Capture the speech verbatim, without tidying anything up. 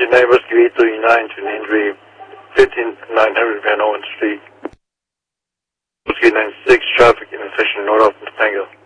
nine Rescue eight thirty-nine to an injury fifteen nine hundred Van Owen Street. Rescue ninety-six, traffic intersection north of Topanga.